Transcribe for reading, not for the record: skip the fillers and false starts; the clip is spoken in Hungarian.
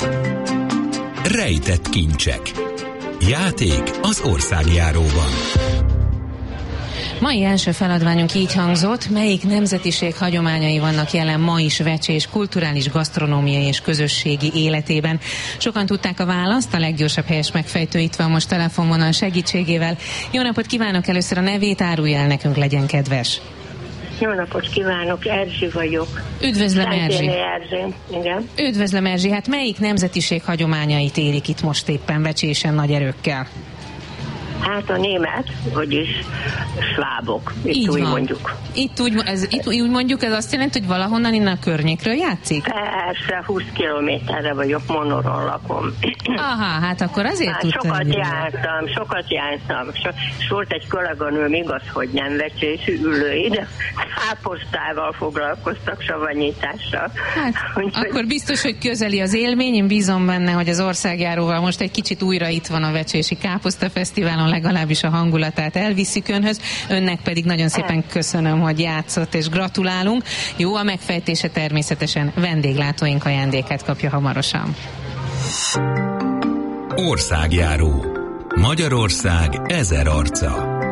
Rejtett kincsek. Játék az országjáróban. Mai első feladványunk így hangzott: melyik nemzetiség hagyományai vannak jelen ma is Vecsés kulturális, gasztronómiai és közösségi életében? Sokan tudták a választ, a leggyorsabb helyes megfejtő itt van most telefonvonal segítségével. Jó napot kívánok, először a nevét árulja el nekünk, legyen kedves. Jó napot kívánok, Erzsi vagyok. Üdvözlöm, Erzsi. Igen. Üdvözlöm, Erzsi. Hát melyik nemzetiség hagyományait élik itt most éppen Vecsésen nagy erőkkel? Hát a német, vagyis svábok, itt így úgy van. mondjuk. Itt úgy mondjuk, ez azt jelenti, hogy valahonnan innen a környékről játszik? Persze, 20 kilométerre vagyok, Monoron lakom. Aha, hát akkor azért tudtam. Sokat jártam. És volt egy kolléganőm, igaz, hogy nem vecsésű ülői, de káposztával foglalkoztak, savanyítással. Hát, akkor biztos, hogy közeli az élmény, én bízom benne, hogy az országjáróval most egy kicsit újra itt van a Vecsési Káposzta Fesztiválon, legalábbis a hangulatát elviszük önhöz. Önnek pedig nagyon szépen köszönöm, hogy játszott, és gratulálunk. Jó, a megfejtése természetesen vendéglátóink ajándékát kapja hamarosan. Országjáró. Magyarország 1000 arca.